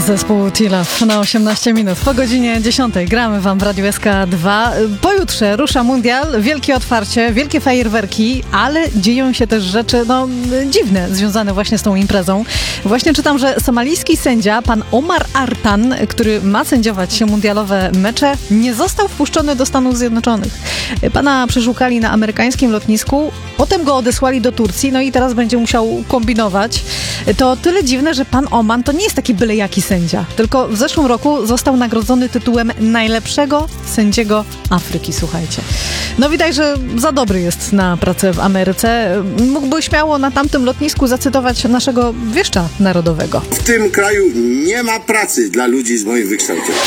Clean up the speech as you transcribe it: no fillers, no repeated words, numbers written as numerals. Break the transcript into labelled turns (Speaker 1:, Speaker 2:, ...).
Speaker 1: Zespół Tilaf na 18 minut. Po godzinie 10 gramy wam w Radiu SK2. Pojutrze rusza mundial, wielkie otwarcie, wielkie fajerwerki, ale dzieją się też rzeczy dziwne, związane właśnie z tą imprezą. Właśnie czytam, że somalijski sędzia, pan Omar Artan, który ma sędziować mundialowe mecze, nie został wpuszczony do Stanów Zjednoczonych. Pana przeszukali na amerykańskim lotnisku, potem go odesłali do Turcji, no i teraz będzie musiał kombinować. To tyle dziwne, że pan Oman to nie jest taki byle jaki sędzia, tylko w zeszłym roku został nagrodzony tytułem najlepszego sędziego Afryki, słuchajcie. No widać, że za dobry jest na pracę w Ameryce. Mógłby śmiało na tamtym lotnisku zacytować naszego wieszcza narodowego.
Speaker 2: W tym kraju nie ma pracy dla ludzi z moim wykształceniem.